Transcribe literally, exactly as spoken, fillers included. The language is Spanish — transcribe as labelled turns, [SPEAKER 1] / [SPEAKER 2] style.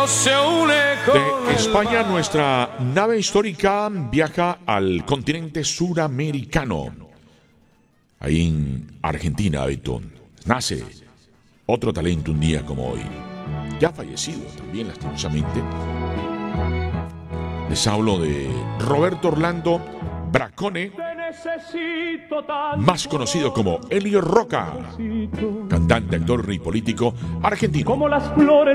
[SPEAKER 1] De España, nuestra nave histórica viaja al continente suramericano. Ahí en Argentina, Beto, nace otro talento un día como hoy. Ya fallecido también, lastimosamente. Les hablo de Roberto Orlando Bracone, más conocido como Elio Roca, cantante, actor y político argentino.